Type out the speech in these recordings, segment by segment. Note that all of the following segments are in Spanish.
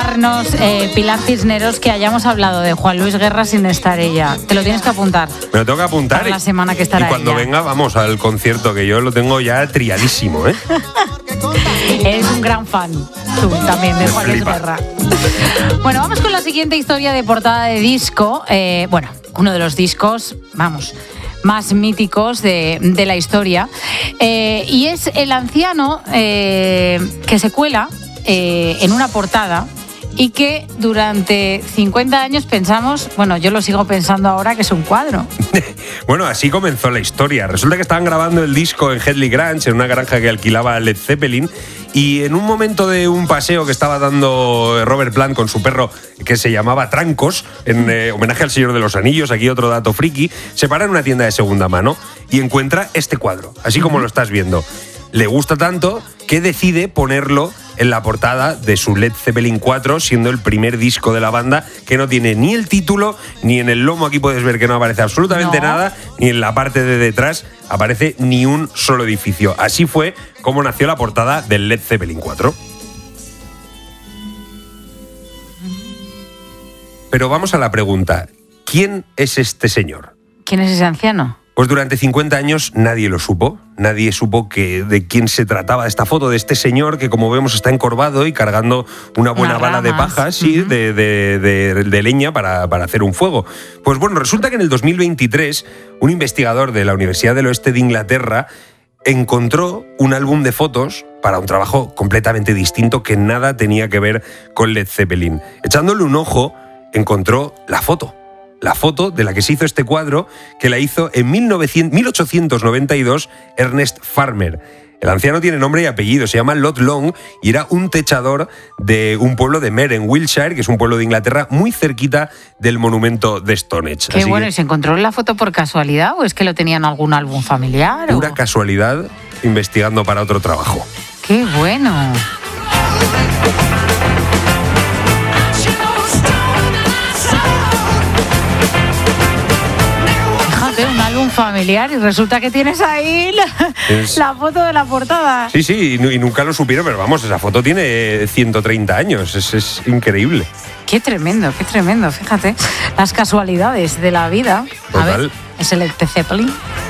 contarnos, Pilar Cisneros, que hayamos hablado de Juan Luis Guerra sin estar ella. Te lo tienes que apuntar. Me lo tengo que apuntar. Para la semana que estará y cuando ella. venga, vamos al concierto, que yo lo tengo ya triadísimo, ¿eh? Eres un gran fan, tú también, de Juan Luis Guerra. Bueno, vamos con la siguiente historia de portada de disco. Uno de los discos, más míticos de la historia. Y es el anciano que se cuela en una portada y que durante 50 años pensamos, yo lo sigo pensando ahora, que es un cuadro. Bueno, así comenzó la historia. Resulta que estaban grabando el disco en Headley Grange, en una granja que alquilaba Led Zeppelin, y en un momento de un paseo que estaba dando Robert Plant con su perro, que se llamaba Trancos, en homenaje al Señor de los Anillos, aquí otro dato friki, se para en una tienda de segunda mano y encuentra este cuadro, así como lo estás viendo. Le gusta tanto que decide ponerlo en la portada de su Led Zeppelin 4, siendo el primer disco de la banda que no tiene ni el título, ni en el lomo aquí puedes ver que no aparece absolutamente nada, ni en la parte de detrás aparece ni un solo edificio. Así fue como nació la portada del Led Zeppelin 4. Pero vamos a la pregunta, ¿quién es este señor? ¿Quién es ese anciano? Pues durante 50 años nadie lo supo. Nadie supo de quién se trataba esta foto, de este señor que, como vemos, está encorvado y cargando una buena bala de paja, de leña para hacer un fuego. Pues bueno, resulta que en el 2023 un investigador de la Universidad del Oeste de Inglaterra encontró un álbum de fotos para un trabajo completamente distinto que nada tenía que ver con Led Zeppelin. Echándole un ojo, encontró la foto de la que se hizo este cuadro, que la hizo en 1892 Ernest Farmer. El anciano tiene nombre y apellido, se llama Lot Long y era un techador de un pueblo de Mer, en Wiltshire, que es un pueblo de Inglaterra muy cerquita del monumento de Stonehenge. Qué bueno, ¿y se encontró la foto por casualidad o es que lo tenían en algún álbum familiar? Pura casualidad, investigando para otro trabajo. ¡Qué bueno! Un álbum familiar y resulta que tienes ahí la foto de la portada. Sí, y nunca lo supieron, pero vamos, esa foto tiene 130 años, es increíble. Qué tremendo, fíjate, las casualidades de la vida. Total. A ver, es el Led Zeppelin.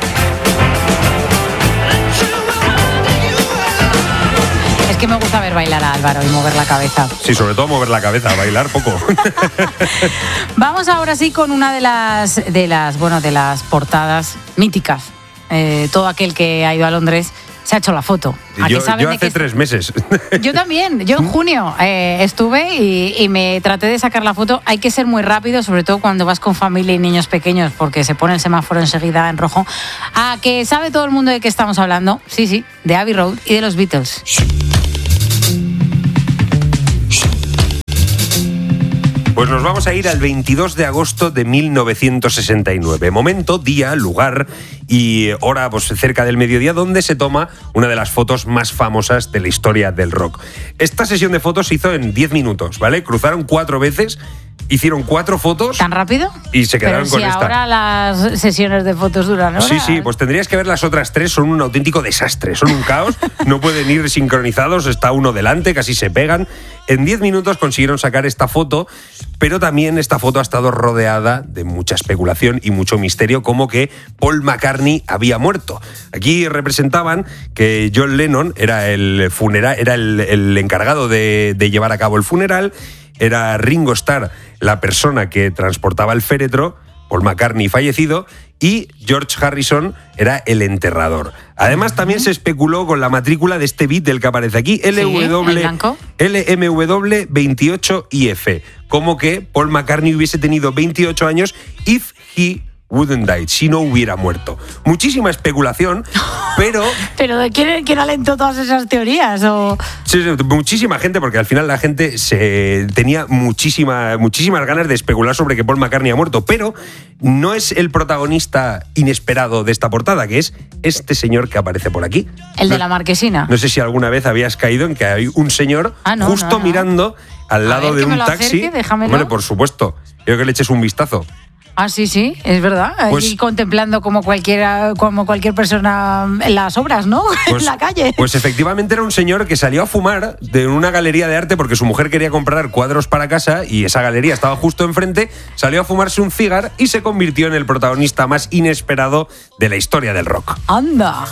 Es que me gusta ver bailar a Álvaro y mover la cabeza. Sí, sobre todo mover la cabeza, bailar poco. Vamos ahora sí con una de las portadas míticas. Todo aquel que ha ido a Londres se ha hecho la foto. Yo hace 3 meses. Yo también, yo en junio estuve y me traté de sacar la foto. Hay que ser muy rápido, sobre todo cuando vas con familia y niños pequeños, porque se pone el semáforo enseguida en rojo. ¿A que sabe todo el mundo de qué estamos hablando? Sí, de Abbey Road y de los Beatles. Pues nos vamos a ir al 22 de agosto de 1969. Momento, día, lugar y hora cerca del mediodía, donde se toma una de las fotos más famosas de la historia del rock. Esta sesión de fotos se hizo en 10 minutos, ¿vale? Cruzaron 4 veces, hicieron 4 fotos. ¿Tan rápido? Y se quedaron con esta. Ahora las sesiones de fotos duran horas. Sí, pues tendrías que ver las otras 3, son un auténtico desastre, son un caos, no pueden ir sincronizados, está uno delante, casi se pegan. En 10 minutos consiguieron sacar esta foto, pero también esta foto ha estado rodeada de mucha especulación y mucho misterio, como que Paul McCartney había muerto. Aquí representaban que John Lennon era el encargado de llevar a cabo el funeral, era Ringo Starr la persona que transportaba el féretro, Paul McCartney fallecido, y George Harrison era el enterrador. Además, también se especuló con la matrícula de este Beatle que aparece aquí, LMW 28IF, como que Paul McCartney hubiese tenido 28 años if he wouldn't die, si no hubiera muerto. Muchísima especulación, pero... ¿Pero de quién alentó todas esas teorías? ¿O? Sí, muchísima gente, porque al final la gente tenía muchísimas ganas de especular sobre que Paul McCartney ha muerto, pero no es el protagonista inesperado de esta portada, que es este señor que aparece por aquí. ¿El de la marquesina? No sé si alguna vez habías caído en que hay un señor mirando al lado de un taxi. Acerque, hombre, por supuesto. Quiero que le eches un vistazo. Ah, sí, es verdad. Pues, y contemplando como cualquier persona en las obras, ¿no? Pues, en la calle. Pues efectivamente era un señor que salió a fumar de una galería de arte porque su mujer quería comprar cuadros para casa y esa galería estaba justo enfrente, salió a fumarse un cigar y se convirtió en el protagonista más inesperado de la historia del rock. ¡Anda!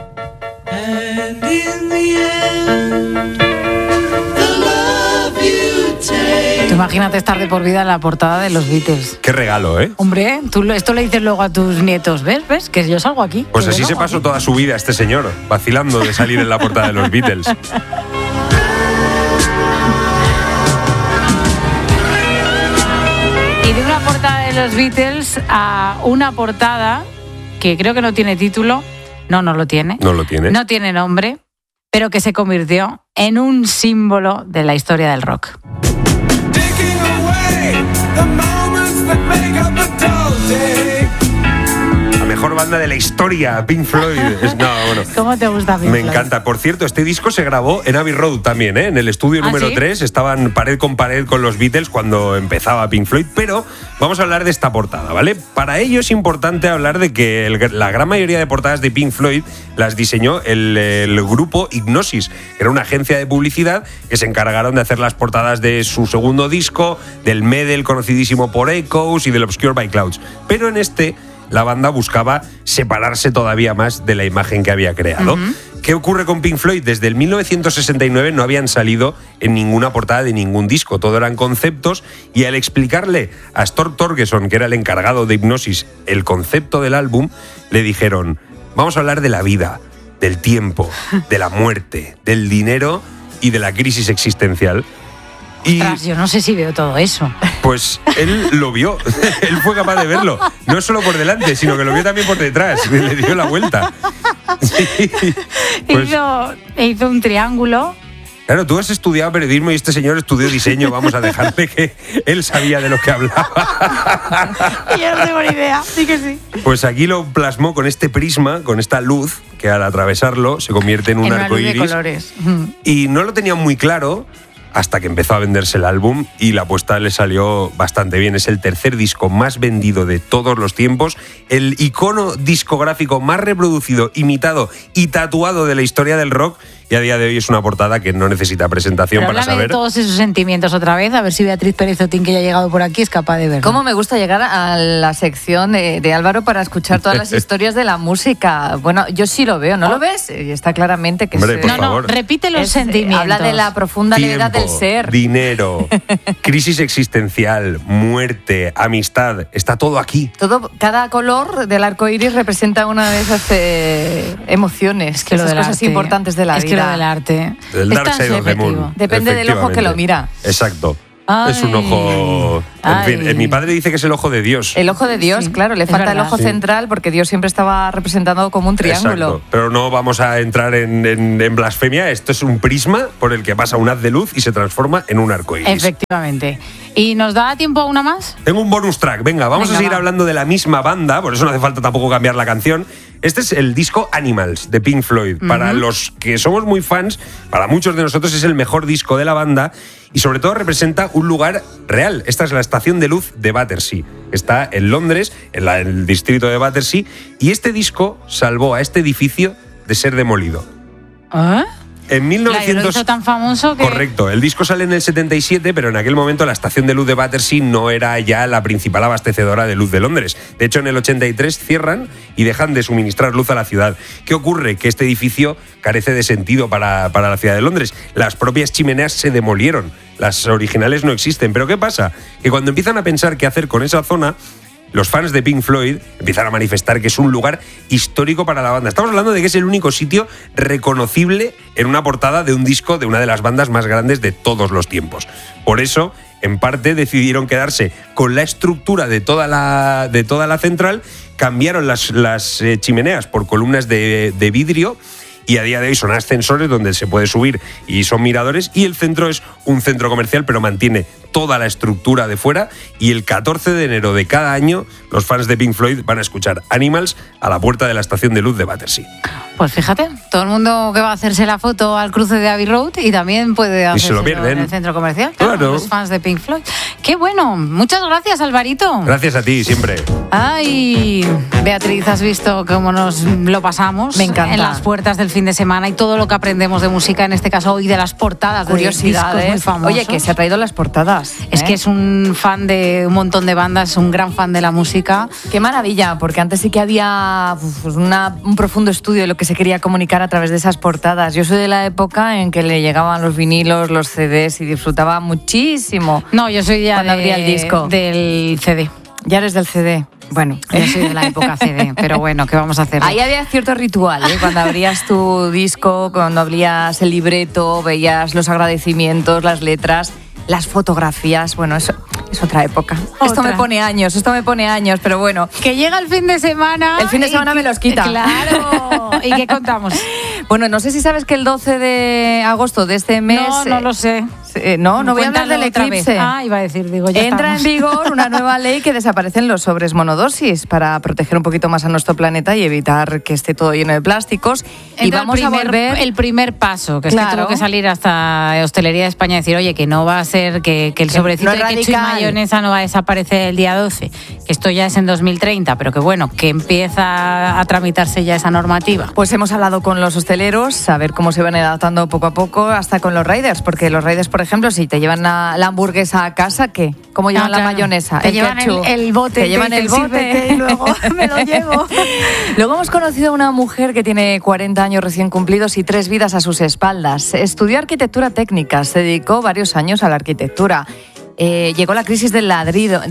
Tú imagínate estar de por vida en la portada de los Beatles. Qué regalo, ¿eh? Hombre, esto le dices luego a tus nietos, ¿ves? Que yo salgo aquí. Pues así se pasó toda su vida este señor, vacilando de salir en la portada de los Beatles. Y de una portada de los Beatles a una portada que creo que no tiene título. No lo tiene. No lo tiene. No tiene nombre, pero que se convirtió en un símbolo de la historia del rock. La mejor banda de la historia, Pink Floyd. ¿Cómo te gusta Pink Floyd? Me encanta. Por cierto, este disco se grabó en Abbey Road también, ¿eh? En el estudio número 3. Estaban pared con los Beatles cuando empezaba Pink Floyd. Pero vamos a hablar de esta portada, ¿vale? Para ello es importante hablar de que la gran mayoría de portadas de Pink Floyd las diseñó el grupo Hipgnosis. Era una agencia de publicidad que se encargaron de hacer las portadas de su segundo disco, del Medal, conocidísimo por Echoes, y del Obscured by Clouds. Pero en la banda buscaba separarse todavía más de la imagen que había creado. Uh-huh. ¿Qué ocurre con Pink Floyd? Desde el 1969 no habían salido en ninguna portada de ningún disco, todo eran conceptos, y al explicarle a Storm Thorgerson, que era el encargado de Hipgnosis, el concepto del álbum, le dijeron: vamos a hablar de la vida, del tiempo, de la muerte, del dinero y de la crisis existencial. Y ostras, yo no sé si veo todo eso. Pues él lo vio, él fue capaz de verlo, no solo por delante, sino que lo vio también por detrás, le dio la vuelta. Sí, pues, hizo un triángulo. Claro, tú has estudiado periodismo y este señor estudió diseño, vamos a dejarle que él sabía de lo que hablaba. Y yo no tengo ni idea, sí que sí. Pues aquí lo plasmó con este prisma, con esta luz, que al atravesarlo se convierte en un arco iris. De colores. Y no lo tenía muy claro hasta que empezó a venderse el álbum y la apuesta le salió bastante bien. Es el tercer disco más vendido de todos los tiempos, el icono discográfico más reproducido, imitado y tatuado de la historia del rock, y a día de hoy es una portada que no necesita presentación. Pero para saber de todos esos sentimientos otra vez, a ver si Beatriz Pérez Otín, que ya ha llegado por aquí, es capaz de verlo. Cómo me gusta llegar a la sección de Álvaro para escuchar todas las historias de la música. Bueno, yo sí lo veo, ¿no lo ves? Y está claramente que hombre, por favor. Repite los sentimientos. Habla de la profunda levedad del ser. Dinero, crisis existencial, muerte, amistad, está todo aquí. Cada color del arco iris representa una de esas emociones, es que esas cosas arte, importantes de la vida. Es que lo del arte. El Dark Side of the Moon. Depende del ojo que lo mira. Exacto. Ay, es un ojo. En fin, mi padre dice que es el ojo de Dios. El ojo de Dios, sí, claro, le falta el ojo central porque Dios siempre estaba representado como un triángulo. Exacto. Pero no vamos a entrar en blasfemia. Esto es un prisma por el que pasa un haz de luz y se transforma en un arco iris. Efectivamente. ¿Y nos da tiempo a una más? Tengo un bonus track. Venga, vamos a seguir hablando de la misma banda, por eso no hace falta tampoco cambiar la canción. Este es el disco Animals de Pink Floyd. Para los que somos muy fans, para muchos de nosotros es el mejor disco de la banda y sobre todo representa un lugar real. Esta es la estación de luz de Battersea. Está en Londres, en el distrito de Battersea, y este disco salvó a este edificio de ser demolido. ¿Ah? En 1900... lo hizo tan famoso que... Correcto. El disco sale en el 77, pero en aquel momento la estación de luz de Battersea no era ya la principal abastecedora de luz de Londres. De hecho, en el 83 cierran y dejan de suministrar luz a la ciudad. ¿Qué ocurre? Que este edificio carece de sentido para la ciudad de Londres. Las propias chimeneas se demolieron. Las originales no existen. ¿Pero qué pasa? Que cuando empiezan a pensar qué hacer con esa zona, los fans de Pink Floyd empiezan a manifestar que es un lugar histórico para la banda. Estamos hablando de que es el único sitio reconocible en una portada de un disco de una de las bandas más grandes de todos los tiempos. Por eso, en parte, decidieron quedarse con la estructura de toda la central, cambiaron las chimeneas por columnas de vidrio, y a día de hoy son ascensores donde se puede subir y son miradores, y el centro es un centro comercial, pero mantiene toda la estructura de fuera, y el 14 de enero de cada año los fans de Pink Floyd van a escuchar Animals a la puerta de la estación de luz de Battersea. Pues fíjate, todo el mundo que va a hacerse la foto al cruce de Abbey Road y también puede hacerlo en el centro comercial. Claro. Los fans de Pink Floyd. ¡Qué bueno! Muchas gracias, Alvarito. Gracias a ti, siempre. Ay, Beatriz, ¿has visto cómo nos lo pasamos? Me encanta. En las puertas del fin de semana y todo lo que aprendemos de música, en este caso hoy de las portadas de discos muy famosos. Oye, que se ha traído las portadas. Es que es un fan de un montón de bandas, un gran fan de la música. Qué maravilla, porque antes sí que había un profundo estudio de lo que se quería comunicar a través de esas portadas. Yo soy de la época en que le llegaban los vinilos, los CDs y disfrutaba muchísimo. No, yo soy ya cuando abría el disco del CD. Ya eres del CD. Bueno, yo soy de la época CD, pero bueno, ¿qué vamos a hacer? Ahí había cierto ritual, ¿eh? Cuando abrías tu disco, cuando abrías el libreto, veías los agradecimientos, las letras, las fotografías. Bueno, eso es otra época. Esto me pone años, pero bueno. Que llega el fin de semana. El fin de semana me los quita. Claro. ¿Y qué contamos? Bueno, no sé si sabes que el 12 de agosto de este mes... No lo sé. No voy a hablar del eclipse. Iba a decir, ya entra en vigor una nueva ley que desaparecen los sobres monodosis para proteger un poquito más a nuestro planeta y evitar que esté todo lleno de plásticos. Y vamos a volver... El primer paso, que es que tuvo que salir hasta Hostelería de España y decir, oye, que no va a ser, que el sobrecito de ketchup y mayonesa no va a desaparecer el día 12, que esto ya es en 2030, pero que bueno, que empieza a tramitarse ya esa normativa. Pues hemos hablado con los hosteleros, a ver cómo se van adaptando poco a poco, hasta con los riders, porque los riders, por ejemplo, si te llevan la hamburguesa a casa, ¿qué? ¿Cómo llevan la mayonesa? Te llevan el bote. Te llevan el bote y luego me lo llevo. Luego hemos conocido a una mujer que tiene 40 años recién cumplidos y 3 vidas a sus espaldas. Estudió arquitectura técnica, se dedicó varios años a la arquitectura. Llegó la crisis del ladrillo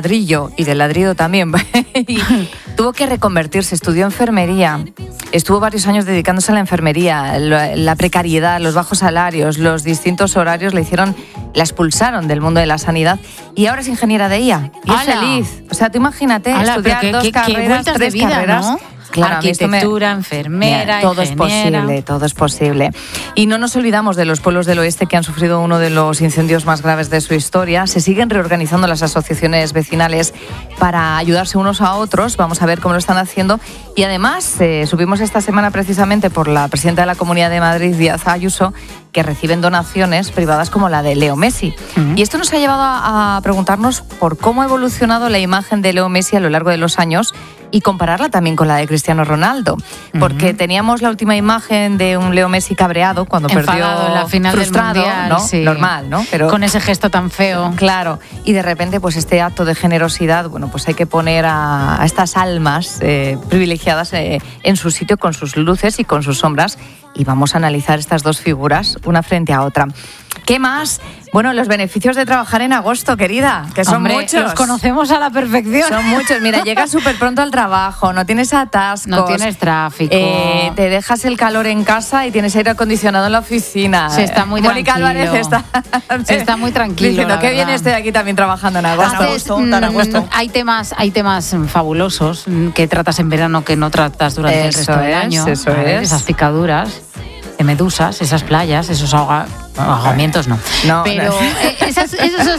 y del ladrido también. Y tuvo que reconvertirse, estudió enfermería. Estuvo varios años dedicándose a la enfermería. La precariedad, los bajos salarios, los distintos horarios la expulsaron del mundo de la sanidad y ahora es ingeniera de IA. Y es feliz. O sea, tú imagínate estudiar dos carreras, 3 carreras. ¿No? Claro, arquitectura, enfermera, todo ingeniera. Todo es posible. Y no nos olvidamos de los pueblos del oeste que han sufrido uno de los incendios más graves de su historia. Se siguen reorganizando las asociaciones vecinales para ayudarse unos a otros. Vamos a ver cómo lo están haciendo. Y además, subimos esta semana precisamente por la presidenta de la Comunidad de Madrid, Díaz Ayuso, que reciben donaciones privadas como la de Leo Messi. Y esto nos ha llevado a preguntarnos por cómo ha evolucionado la imagen de Leo Messi a lo largo de los años y compararla también con la de Cristiano Ronaldo. Porque teníamos la última imagen de un Leo Messi cabreado cuando enfadado perdió, en la final frustrado, del Mundial, ¿no? Sí. Normal, ¿no? Pero con ese gesto tan feo. Claro. Y de repente, pues este acto de generosidad, bueno, pues hay que poner a estas almas privilegiadas en su sitio con sus luces y con sus sombras. Y vamos a analizar estas dos figuras, una frente a otra. ¿Qué más? Bueno, los beneficios de trabajar en agosto, querida, que son muchos. Los conocemos a la perfección. Son muchos. Mira, llegas súper pronto al trabajo, no tienes atascos. No tienes tráfico. Te dejas el calor en casa y tienes aire acondicionado en la oficina. Se está muy Mónica tranquilo. Álvarez está muy tranquilo. Diciendo, qué bien estoy aquí también trabajando en agosto. Hay temas fabulosos que tratas en verano que no tratas durante el resto del año. Eso es. Esas picaduras de medusas, esas playas, esos ahogamientos no. Pero esos